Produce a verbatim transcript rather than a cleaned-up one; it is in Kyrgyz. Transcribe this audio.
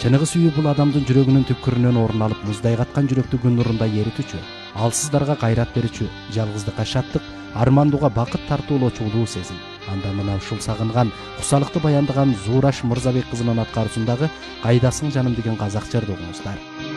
Чыныгы сүйүү бул адамдын жүрөгүнүн түпкүрүнөн орун алып, муздай каткан жүрөктү күн нурунда эритүүчү, ал сыздарга кайрат берүүчү, жалгыздыкка шаттык, армандууга бакыт тартуулоочу улуу сезим. Анда мына ушул сагынган, кусалыкты баяндаган Зураш Мырзабек кызынын аткаруусундагы «Кайдасың жаным» деген казак жырды угуңуздар.